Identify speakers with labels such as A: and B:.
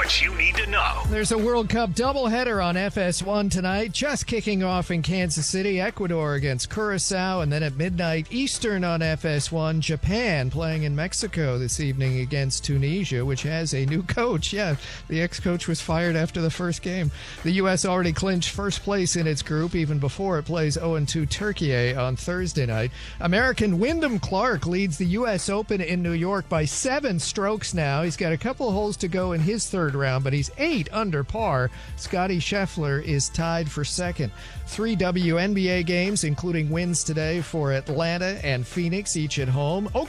A: sports you need to know.
B: There's a World Cup doubleheader on FS1 tonight, just kicking off in Kansas City, Ecuador against Curacao, and then at midnight Eastern on FS1, Japan playing in Mexico this evening against Tunisia, which has a new coach. Yeah, the ex-coach was fired after the first game. The U.S. already clinched first place in its group even before it plays 0-2 Turkey on Thursday night. American Wyndham Clark leads the U.S. Open in New York by 7 strokes now. He's got a couple holes to go in his third round, but he's 8 under par. Scotty Scheffler is tied for second. 3 WNBA games, including wins today for Atlanta and Phoenix, each at home.